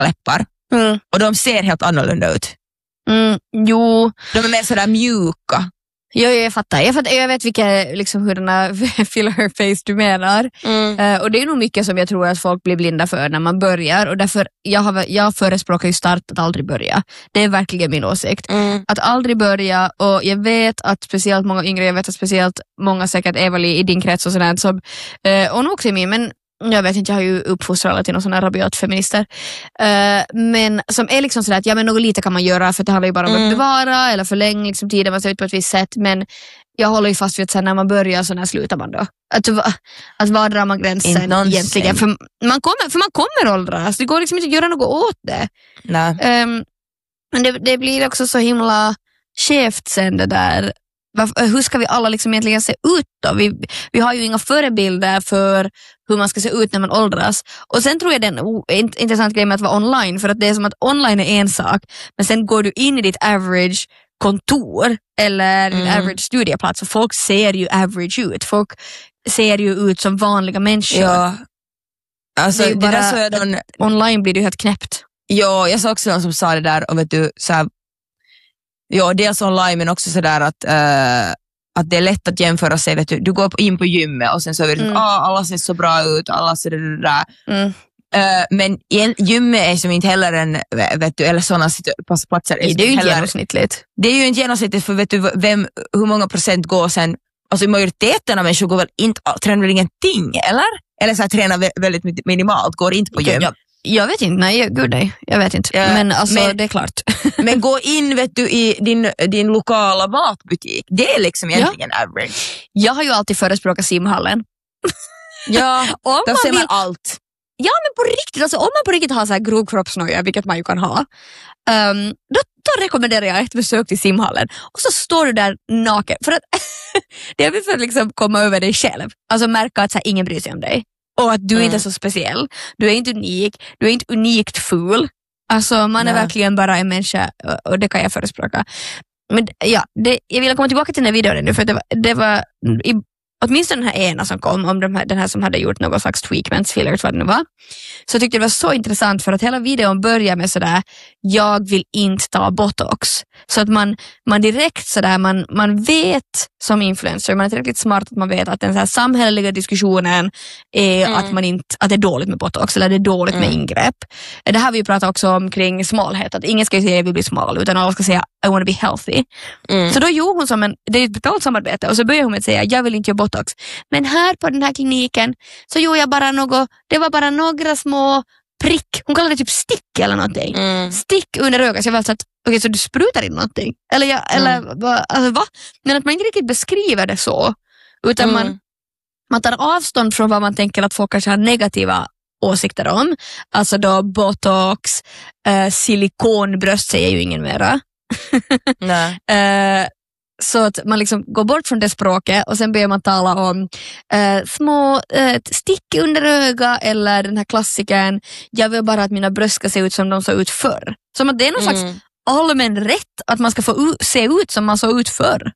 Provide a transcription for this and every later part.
läppar. Och de ser helt annorlunda ut. Jo. De är mer sådär mjuka. Jag fattar. Jag vet vilka, liksom, hurdana filler face du menar. Och det är nog mycket som jag tror att folk blir blinda för när man börjar. Och därför, jag förespråkar ju start att aldrig börja. Det är verkligen min åsikt. Att aldrig börja. Och jag vet att speciellt många yngre, jag vet att speciellt många, säkert Evali i din krets och sådär, som, och nog också i min, men jag vet inte, jag har ju uppfostrat alla till någon sån här rabiat feminister. Men som är liksom sådär att ja, men något lite kan man göra, för det handlar ju bara om att bevara eller förlänga liksom tiden man ser ut på ett visst sätt. Men jag håller ju fast vid att sen när man börjar så när slutar man då? Att var drar man gränsen egentligen? För man kommer åldras. Det går liksom inte att göra något åt det. Nej. Men det blir också så himla skevt sen det där. Hur ska vi alla liksom egentligen se ut då? Vi har ju inga förebilder för hur man ska se ut när man åldras. Och sen tror jag det är en intressant grej med att vara online, för att det är som att online är en sak, men sen går du in i ditt average kontor eller din average studieplats och folk ser ju average ut. Folk ser ju ut som vanliga människor. Ja. Alltså, det där så är online blir det ju helt knäppt. Ja, jag såg också någon som sa det där, och vet du, så här, ja, dels online men också sådär att det är lätt att jämföra sig, vet du går in på gymmet och sen så är det alla ser så bra ut, alla ser det där. Men gymmet är som inte heller en, vet du, eller sådana platser är det är ju inte genomsnittligt. Det är ju inte genomsnittligt, för vet du hur många procent går sen, alltså majoriteten av människor går väl inte, tränar väl ingenting, eller så här, tränar väldigt minimalt, går inte på gym. Jag vet inte, nej, jag vet inte. Men alltså, det är klart. Men gå in, vet du, i din lokala matbutik. Det är liksom egentligen average. Jag har ju alltid förespråkat simhallen. Ja, då ser man allt. Ja, men på riktigt, alltså, om man på riktigt har så här grov kroppsnöja, vilket man ju kan ha, då rekommenderar jag ett besök till simhallen. Och så står du där naken. För att det är för att liksom komma över dig själv. Alltså märka att så här, ingen bryr sig om dig. Och att du inte är så speciell. Du är inte unik. Du är inte unikt ful. Alltså man är verkligen bara en människa. Och det kan jag förespråka. Men ja, jag vill komma tillbaka till den här videon nu. För det var åtminstone den här ena som kom. Om den här som hade gjort något slags tweakments, fillers, vad det nu var. Så jag tyckte det var så intressant. För att hela videon börjar med sådär: jag vill inte ta botox. Så att man direkt sådär, man vet som influencer, man är tillräckligt smart att man vet att den så här samhälleliga diskussionen är att det är dåligt med botox eller det är dåligt med ingrepp. Det här vi ju pratat också om kring smalhet, att ingen ska säga jag vill bli smal, utan alla ska säga I want to be healthy. Så då gjorde hon det är ett betalt samarbete, och så började hon med att säga jag vill inte göra botox. Men här på den här kliniken så gjorde jag bara det var bara några små prick. Hon kallade det typ stick eller någonting. Stick under ögat. Så jag var så att okej, så du sprutar in någonting? Eller alltså, va? Men att man inte riktigt beskriver det så. Utan man tar avstånd från vad man tänker att folk kanske har negativa åsikter om. Alltså då botox, silikonbröst säger ju ingen mera. Nej. Så att man liksom går bort från det språket och sen börjar man tala om små stick under öga, eller den här klassikern jag vill bara att mina bröst ska se ut som de såg ut förr. Som att det är någon slags allmän rätt att man ska få se ut som man såg ut förr.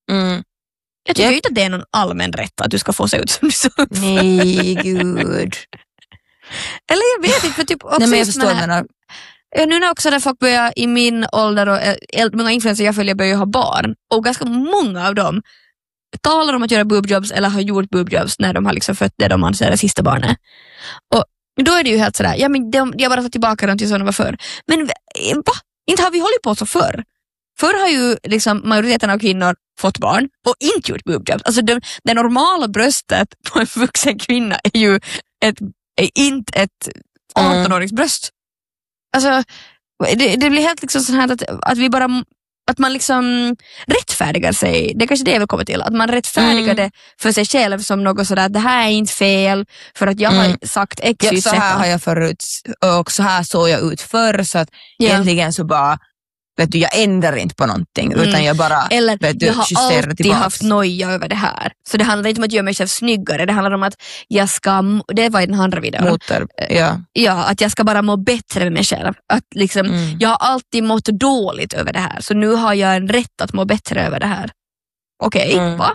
Jag tycker inte att det är någon allmän rätt att du ska få se ut som du såg ut förr. Nej, gud. Eller jag vet inte, för typ också nej, men jag förstår nu när också när folk börjar i min ålder och många influencer jag följer börjar ha barn, och ganska många av dem talar om att göra boobjobs eller har gjort boobjobs när de har liksom fött det de anser det sista barnet. Och då är det ju helt sådär, ja men jag bara tar tillbaka dem till som de var förr. Men va? Inte har vi hållit på så förr. Förr har ju liksom majoriteten av kvinnor fått barn och inte gjort boobjobs. Alltså det normala bröstet på en vuxen kvinna är ju inte ett 18-årings bröst. Alltså det blir helt liksom så här att vi bara, att man liksom rättfärdigar sig. Det är kanske det jag vill komma till, att man rättfärdigar det för sig själv som något sådär, det här är inte fel för att jag har sagt X, Y, Z. Så här har jag förut och så här såg jag ut förr, så att egentligen så bara, vet du, jag ändrar inte på någonting utan jag bara, eller vet du, jag har alltid tillbaks. haft noja över det här. Så det handlar inte om att göra mig själv snyggare, det handlar om att jag ska, det var i den andra videon. Ja, att jag ska bara må bättre med mig själv. Att liksom, jag har alltid mått dåligt över det här, så nu har jag en rätt att må bättre över det här. Okej, va?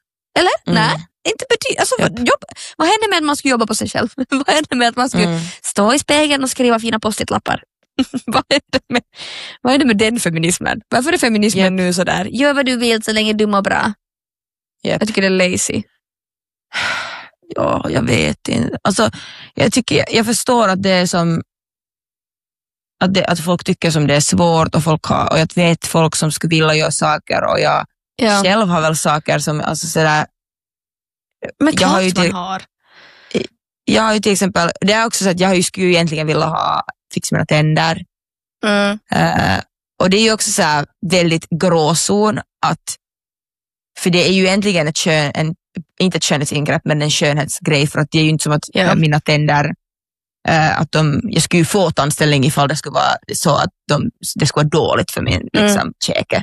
Eller? Nej. Inte alltså, vad händer med att man ska jobba på sig själv? Vad händer med att man ska stå i spegeln och skriva fina post-it-lappar. Vad är det med den feminismen? Varför är feminismen nu sådär? Gör vad du vill så länge du mår bra. Jag tycker det är lazy. Ja, jag vet inte. Alltså, jag förstår att det är som att folk tycker som det är svårt och och jag vet folk som skulle vilja göra saker och jag själv har väl saker som alltså sådär. Men klart man har. Jag har ju till exempel, det är också så att jag skulle egentligen vilja fixa mina tänder. Och det är ju också så här väldigt gråzon för det är ju egentligen inte ett skönhetsingrepp men en skönhetsgrej för att det är ju inte som att mina tänder att jag skulle ju få tandställning ifall det skulle vara så att det skulle vara dåligt för min liksom, käke.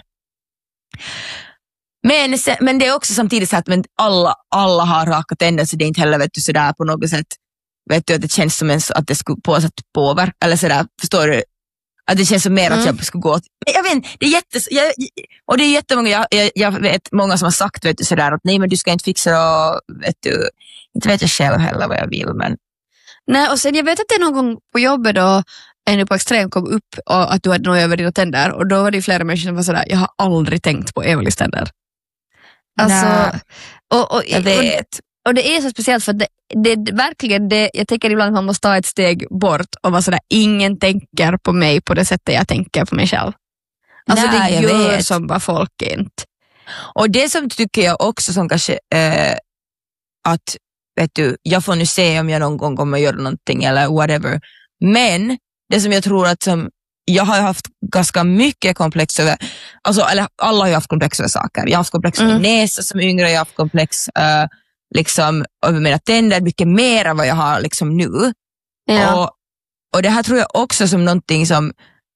Men det är också samtidigt så att men alla har raka tänder så det är inte heller vet du, sådär på något sätt vet du, att det känns som att det skulle påverka eller sådär, förstår du? Att det känns som mer att jag skulle gå jag vet inte, det är och det är jättemånga jag vet många som har sagt vet du, sådär att nej men du ska inte fixa och vet du, inte vet jag själv heller vad jag vill men nej, och sen jag vet att det någon gång på jobbet då en på Extrem kom upp och att du hade något över dina tänder och då var det flera människor som var sådär, jag har aldrig tänkt på Evelies tänder. Alltså, och jag vet. Och det är så speciellt för att det verkligen, jag tänker ibland att man måste ta ett steg bort och vara sådär, ingen tänker på mig på det sättet jag tänker på mig själv. Alltså det gör som vad folk inte. Och det som tycker jag också som kanske att vet du, jag får nu se om jag någon gång kommer att göra någonting eller whatever. Men det som jag tror att jag har haft ganska mycket komplex över, alltså, eller alla har ju haft komplex över saker. Jag har haft komplex över näsa som yngre, jag har haft komplex liksom över mina tänder mycket mer än vad jag har liksom nu. Ja. Och det här tror jag också som någonting som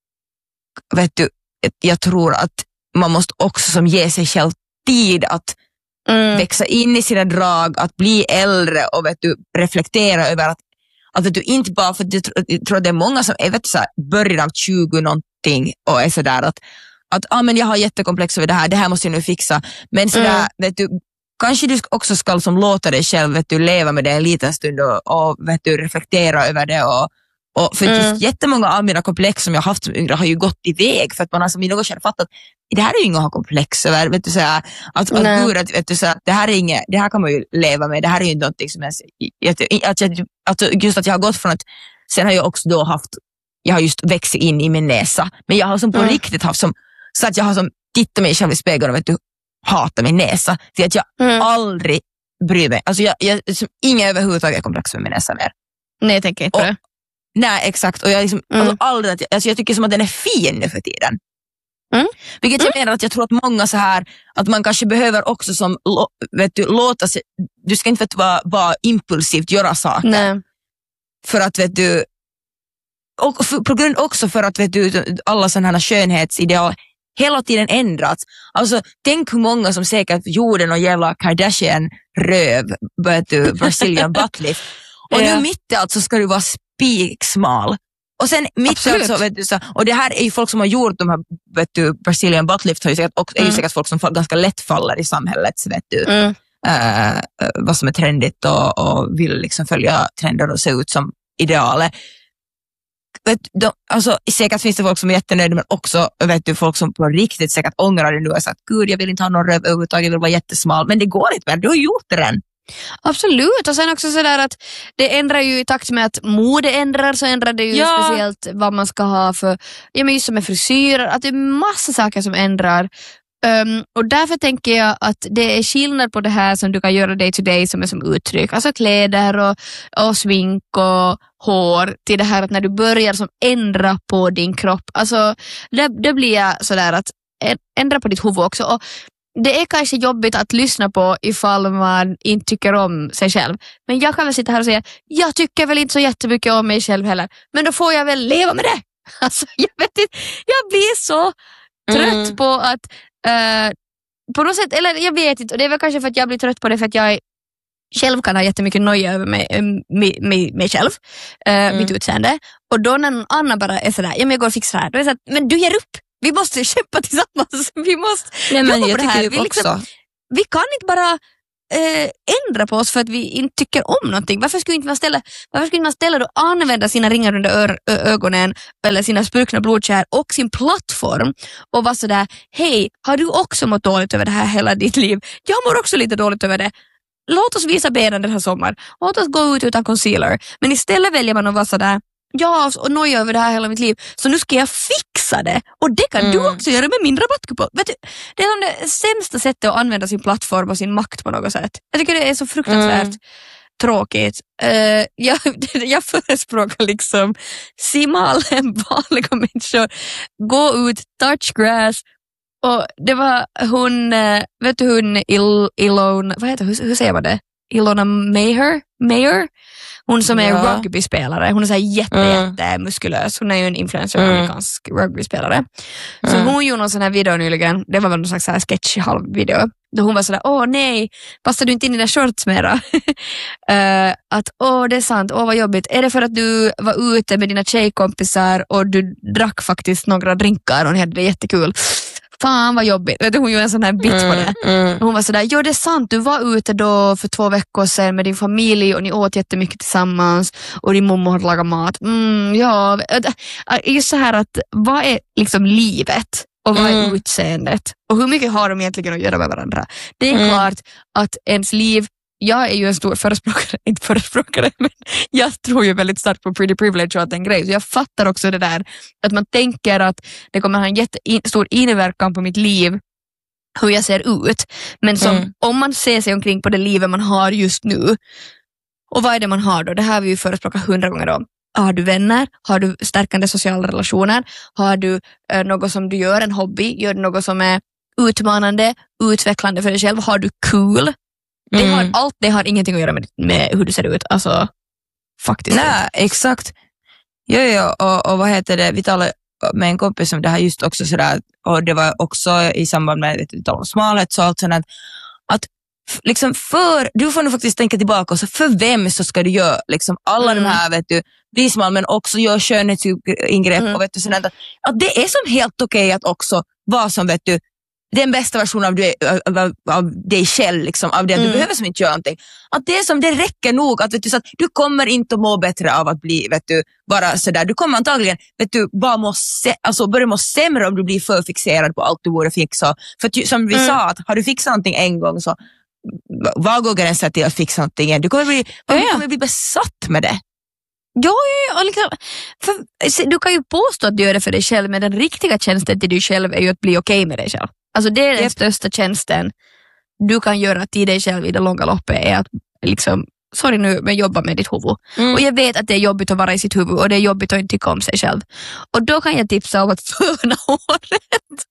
vet du, jag tror att man måste också som ge sig själv tid att växa in i sina drag, att bli äldre och vet du, reflektera över att vet du, inte bara för att jag tror att det är många som är vet du, så här, början av 20 någonting och är sådär att men jag har jättekomplex över det här måste jag nu fixa, men sådär vet du, kanske du också ska som låta dig själv vet du, leva med det en liten stund och vet du, reflektera över det och för just jättemånga av mina komplex som jag haft som yngre har ju gått iväg för att man har som i något skede fattat det här är ju inget att ha komplex över, vet du, så här, att gud, vet du, så här, det här kan man ju leva med, det här är ju inte någonting som just att jag har gått från att sen har jag också då jag har just växt in i min näsa, men jag har som på riktigt haft som så att jag har som tittat mig själv i spegeln och vet du, hatar min näsa, för att jag aldrig bryr mig, alltså jag inga överhuvudtaget komplex med min näsa mer. Nej, jag tänker inte på det. Nej, exakt. Och jag liksom, alltså aldrig jag tycker som att den är fin nu för tiden. Vilket jag menar att jag tror att många så här, att man kanske behöver också som, vet du, låta sig, du ska inte vara impulsivt göra saker. Nej. För att vet du, och på grund också för att vet du, alla sådana här skönhetsideal hela tiden ändrats. Alltså tänk hur många som säkert gjorde någon jävla Kardashian röv, vet du, Brazilian buttlift. Och nu mitt i allt så ska du vara spiksmal. Och sen mitt i allt så, vet du, så, och det här är ju folk som har gjort de här vet du, Brazilian buttlift har ju säkert, och är ju säkert folk som ganska lätt faller i samhället, så vet du, vad som är trendigt och vill liksom följa trender och se ut som idealer. Alltså, säkert finns det folk som är jättenöjda, men också vet du, folk som på riktigt säkert ångrar det nu och sagt, gud jag vill inte ha någon röv överhuvudtaget, jag vill vara jättesmal, men det går inte, men du har gjort det redan. Absolut, och sen också sådär att det ändrar ju i takt med att mode ändrar, så ändrar det ju speciellt vad man ska ha för, ja men just som med frisyrer, att det är massa saker som ändrar. Och därför tänker jag att det är skillnad på det här som du kan göra day to day som är som uttryck, alltså kläder och smink och hår, till det här att när du börjar som ändra på din kropp, alltså det blir jag sådär att ändra på ditt huvud också. Och det är kanske jobbigt att lyssna på ifall man inte tycker om sig själv, men jag kan väl sitta här och säga, jag tycker väl inte så jättemycket om mig själv heller, men då får jag väl leva med det. Alltså jag vet inte, jag blir så trött på att på något sätt, eller jag vet inte, och det är väl kanske för att jag blir trött på det för att jag själv kan ha jättemycket noja över mig själv, mitt utseende, och då när någon annan bara är sådär, ja men jag går och fixar här, då är det så att, men du ger upp, vi måste kämpa tillsammans, vi måste jobba på det här, vi kan inte bara ändra på oss för att vi inte tycker om någonting? Varför skulle inte man ställa då använda sina ringar under ögonen eller sina spruckna blodkärl och sin plattform och vara sådär, hej, har du också mått dåligt över det här hela ditt liv? Jag mår också lite dåligt över det. Låt oss visa benen den här sommaren. Låt oss gå ut utan concealer. Men istället väljer man att vara sådär, jag har nöja över det här hela mitt liv, så nu ska jag fixa det. Och det kan du också göra med min rabattkupong. Vet du, det är det sämsta sättet att använda sin plattform och sin makt på något sätt. Jag tycker det är så fruktansvärt tråkigt. Jag förespråkar liksom simma alla vanliga människor, gå ut, touch grass. Och det var hon, vet du hon Ilona, vad heter hur säger man det? Ilona Mayer? Hon som är rugbyspelare. Hon är så här jätte muskulös. Hon är ju en influencer, amerikansk rugbyspelare. Så hon gjorde någon sån här video nyligen. Det var väl någon slags så här sketch halvvideo. Då hon var sådär, åh nej, passar du inte in i dina shorts mera? Det är sant, vad jobbigt. Är det för att du var ute med dina tjejkompisar och du drack faktiskt några drinkar och ni hade det jättekul? Fan vad jobbigt. Vet du, hon gjorde en sån här bit på det. Hon var sådär, ja det är sant, du var ute då för 2 veckor sedan med din familj och ni åt jättemycket tillsammans och din mamma hade lagat mat. Just så här att vad är liksom livet och vad är utseendet och hur mycket har de egentligen att göra med varandra? Det är klart att ens liv, jag är ju en stor förespråkare, men jag tror ju väldigt starkt på pretty privilege och att det är en grej. Så jag fattar också det där att man tänker att det kommer ha en jättestor inverkan på mitt liv hur jag ser ut. Men om man ser sig omkring på det livet man har just nu, och vad är det man har då? Det här har vi ju förespråkat 100 gånger om. Har du vänner? Har du stärkande sociala relationer? Har du något som du gör, en hobby? Gör du något som är utmanande, utvecklande för dig själv? Har du kul? Allt det har ingenting att göra med hur du ser ut. Alltså, faktiskt. Nej, exakt. Ja, och vad heter det? Vi talade med en kompis om det här just också sådär, och det var också i samband med smalhet och allt sådant, att liksom du får nu faktiskt tänka tillbaka och så för vem så ska du göra liksom alla de här, vet du, vismal, men också gör skönhetsingrepp och vet du sådant, att det är som helt okej att också vara som, vet du, den bästa versionen av dig själv liksom, av det du behöver som inte gör någonting. Att det räcker nog att, vet du, så att du kommer inte att må bättre av att bli, vet du, bara sådär. Du kommer antagligen, vet du, bara börja må sämre om du blir för fixerad på allt du borde fixa. För att, som vi sa, att har du fixat någonting en gång, så vad går gränsen till att fixa någonting igen? Du kommer bli besatt med det. Ja, liksom, du kan ju påstå att du gör det för dig själv, men den riktiga tjänsten till dig själv är ju att bli okej med dig själv. Alltså det är den största tjänsten du kan göra till dig själv i det långa loppet, är att liksom, sorry nu, men jobba med ditt huvud. Och jag vet att det är jobbigt att vara i sitt huvud och det är jobbigt att inte tycka om sig själv. Och då kan jag tipsa om att föna håret.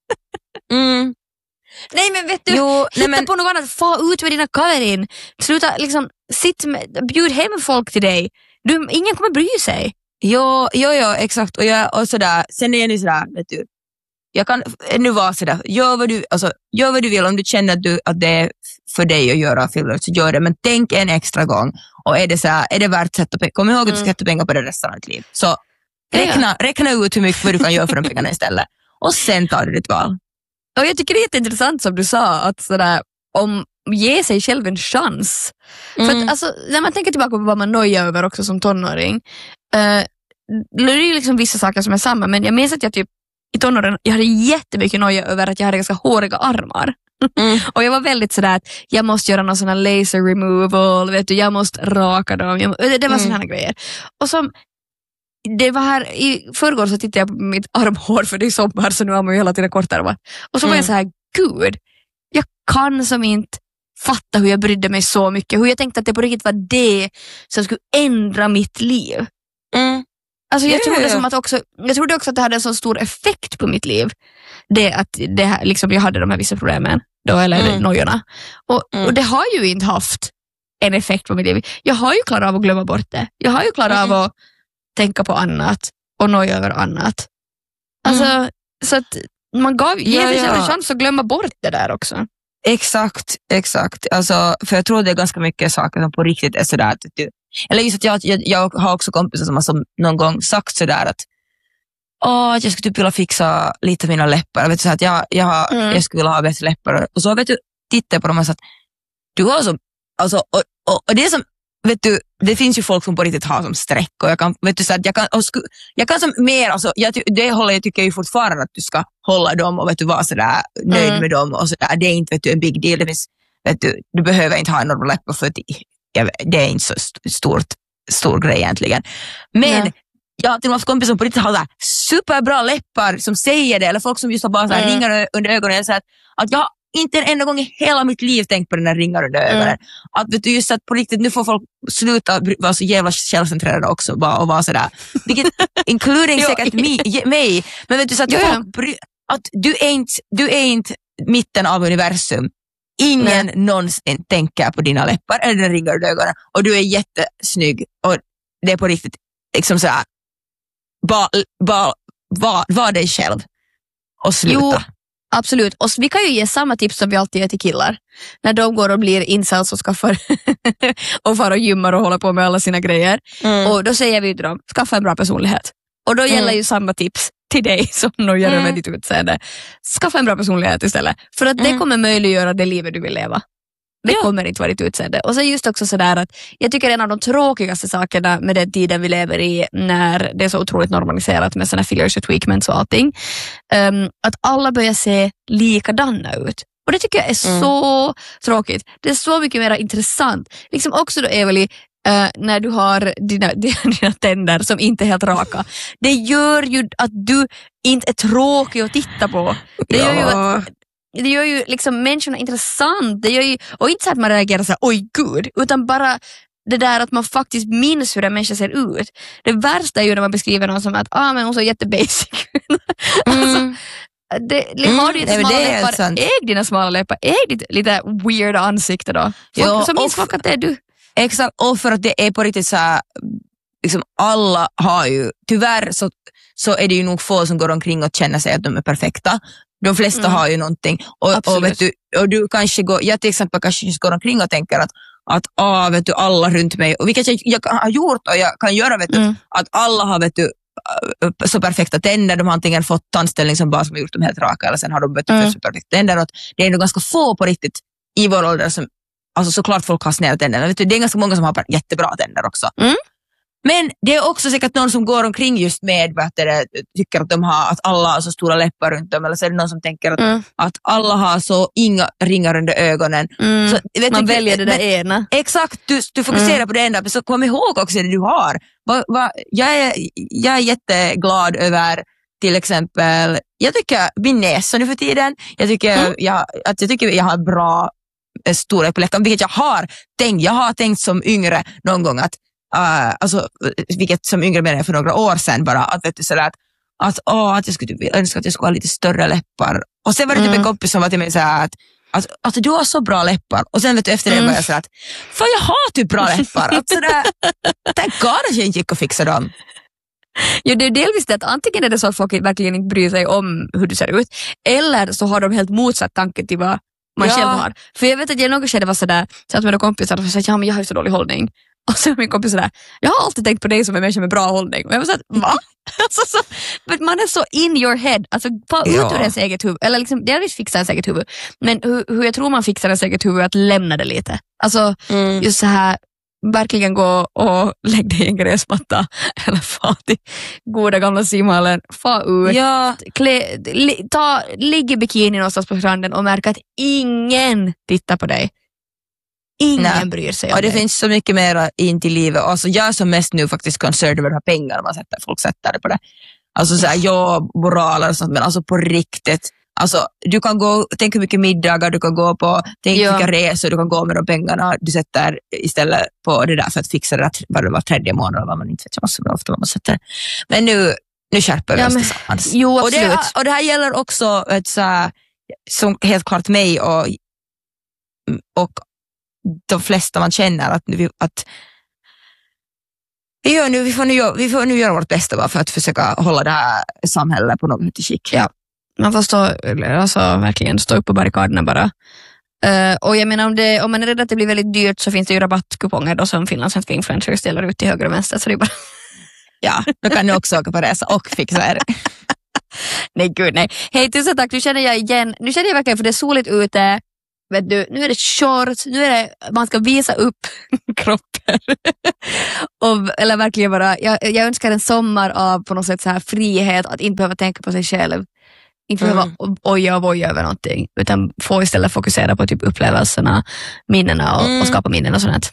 Nej men vet du, hitta på något annat, få ut med dina kaverin. Sluta liksom, bjud hem folk till dig. Ingen kommer bry sig. Ja, exakt. Och sådär, sen är det sådär, vet du, jag kan nu vara sådär, gör vad du vill, om du känner att det är för dig att göra filler, så gör det, men tänk en extra gång, och är det värt att sätta pengar, kom ihåg att du ska sätta pengar på det resten av ditt liv, så räkna ut hur mycket du kan göra för de pengarna istället, och sen tar du ditt val. Och jag tycker det är jätteintressant som du sa, att sådär, ge sig själv en chans. För att, alltså, när man tänker tillbaka på vad man nojar över också som tonåring, det är ju liksom vissa saker som är samma, men jag minns att jag typ i tonåren, jag hade jättemycket noja över att jag hade ganska håriga armar. Och jag var väldigt sådär att jag måste göra någon sån här laser removal, vet du, jag måste raka dem. Det var såna här grejer. Och som det var här i förrgår, så tittade jag på mitt armhår, för det är sommar, så nu har man ju hela tiden kortärmar. Och så var jag så här, gud, jag kan som inte fatta hur jag brydde mig så mycket. Hur jag tänkte att det på riktigt var det som skulle ändra mitt liv. Alltså jag trodde också att det hade en så stor effekt på mitt liv. Det att liksom, jag hade de här vissa problemen då, eller nojorna. Och det har ju inte haft en effekt på mitt liv. Jag har ju klarat av att glömma bort det. Jag har ju klarat av att tänka på annat och noja över annat. Alltså, så att man ger sig själv en chans att glömma bort det där också. Exakt. Alltså, för jag tror det är ganska mycket saker som på riktigt är sådär att eller just att jag har också kompisar som har någon gång sagt sådär att jag skulle typ vilja fixa lite mina läppar. Vet du, så att jag skulle vilja ha bättre läppar. Och så vet du, tittar på dem och så att du har så alltså, och det som, vet du, det finns ju folk som på riktigt har som streck och jag kan, vet du, så att jag kan som mer, alltså, det håller jag tycker ju fortfarande att du ska hålla dem och vet du, vara sådär nöjd med dem och sådär. Det är inte, vet du, en big deal. Det finns, vet du behöver inte ha enorma läppar för att det är inte så stor grej egentligen. Men jag har till och med haft kompisar som på riktigt har där superbra läppar som säger det, eller folk som just har bara så här ringar under ögonen. Så att jag har inte en enda gång i hela mitt liv tänkt på den här ringar under ögonen. Att vet du, just att på riktigt, nu får folk sluta vara så jävla självcentrerade också och vara sådär. Vilket, including säkert mig. Men vet du, så att, att du är inte mitten av universum. Ingen någonsin tänker på dina läppar eller den ringar under ögonen. Och du är jättesnygg. Och det är på riktigt liksom sådär. Var dig själv. Och sluta. Jo, absolut. Och vi kan ju ge samma tips som vi alltid ger till killar. När de går och blir incels och skaffar och far och gymmar och håller på med alla sina grejer. Och då säger vi till dem, skaffa en bra personlighet. Och då gäller ju samma tips till dig som de gör med ditt utseende. Skaffa en bra personlighet istället. För att det kommer möjliggöra det livet du vill leva. Det kommer inte vara ditt utseende. Och så just också sådär att jag tycker en av de tråkigaste sakerna med den tiden vi lever i, när det är så otroligt normaliserat med sådana fillers och tweakments och allting, att alla börjar se likadana ut. Och det tycker jag är så tråkigt. Det är så mycket mer intressant. Liksom också då, Evelie, när du har dina tänder som inte är helt raka. Det gör ju att du inte är tråkig att titta på. Det gör ju liksom människorna intressant. Det gör ju, och inte så att man reagerar så här, oj gud, utan bara det där att man faktiskt minns hur en människa ser ut. Det värsta är ju när man beskriver någon som att men hon så jättebasic. Alltså, har du inte smala läppar, äg dina smala läppar, äg ditt lite weird ansikte då. Som minns folk att det är du. Exakt, och för att det är på riktigt så här, liksom alla har ju, tyvärr så är det ju nog få som går omkring och känner sig att de är perfekta. De flesta har ju någonting. Och vet du, och du kanske går, jag till exempel kanske går omkring och tänker att vet du, alla runt mig, och vilket jag har gjort och jag kan göra, vet du, att alla har, vet du, så perfekta tänder. De har antingen fått tandställning som bara som har gjort dem helt raka, eller sen har de för så perfekta tänder. Och det är nog ganska få på riktigt i vår ålder som, alltså såklart folk har snälla tänder, men vet du, det är ganska många som har jättebra tänder också. Men det är också säkert någon som går omkring just med tycker att de har, att alla har så stora läppar runt dem, eller så är det någon som tänker att alla har så inga ringar under ögonen. Så, man väljer det där ena. Exakt, du fokuserar på det enda, men så kom ihåg också det du har. Jag är jätteglad över till exempel, jag tycker min näsa nu för tiden, jag tycker jag har bra storlek på läpparna, vilket jag har tänkt som yngre någon gång att alltså, vilket som yngre menar för några år sedan bara, att vet du sådär att jag skulle önska att jag skulle ha lite större läppar, och sen var det typ en kompis som var till mig såhär att du har så bra läppar, och sen vet du efter det var jag såhär att fan jag har typ bra läppar, att sådär tack God att jag inte gick och fixade dem. Jo, det är delvis det att antingen är det så att folk verkligen inte bryr sig om hur du ser ut, eller så har de helt motsatt tanke till vad man själv har. För jag vet att jag något skede var sådär, så att mina kompisar och sa men jag har ju så dålig hållning. Och så min kompis sådär, jag har alltid tänkt på dig som en människa med bra hållning. Och jag var såhär, va? Alltså, men man är så in your head. Alltså, ut ur ens eget huvud. Eller liksom, delvis fixa ens eget huvud. Men hur jag tror man fixar ens eget huvud är att lämna det lite. Alltså, just så här, verkligen gå och lägg dig i en gräsmatta. Eller fan till goda gamla simhallen. Fa ut. Ja. Ligg i bikini någonstans på stranden och märk att ingen tittar på dig. Ingen bryr sig om och det finns så mycket mer in till livet. Alltså, jag är som mest nu faktiskt concerned över de här pengarna folk sätter det på det. Alltså såhär, moraler och sånt, men alltså på riktigt. Alltså, du kan gå, tänk hur mycket middagar du kan gå på, tänk hur mycket resor du kan gå med de pengarna du sätter istället på det där för att fixa det där var tredje månad, vad man inte vet så ofta vad man sätter. Men nu skärper vi oss tillsammans. Jo, och det här gäller också som helt klart mig och de flesta man känner att vi får nu göra vårt bästa bara för att försöka hålla det här samhället på något sätt i skick. Ja, man får verkligen stå upp på barrikaderna bara. Och jag menar om man är rädd att det blir väldigt dyrt så finns det ju rabattkuponger då som finlandssvenska influencers delar ut till höger och vänster, så det är bara ja, då kan ni också åka på resa och fixa er. Nej gud nej. Hej, tusen tack, nu känner jag verkligen för det är soligt ute. vet du, nu är det shorts, nu är det, man ska visa upp kroppen. Eller verkligen bara, jag önskar en sommar av på något sätt så här frihet, att inte behöva tänka på sig själv. Inte behöva oja och voja över någonting, utan få istället fokusera på typ upplevelserna, minnena och skapa minnen och sånt.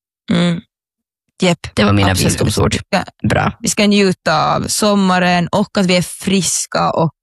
Yep, det var mina visdomsord. Bra. Vi ska njuta av sommaren och att vi är friska och